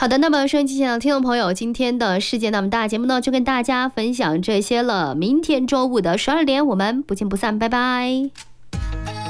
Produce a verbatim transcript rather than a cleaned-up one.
好的，那么收音机前的听众朋友，今天的世界那么大节目呢，就跟大家分享这些了。明天周五的十二点，我们不见不散，拜拜。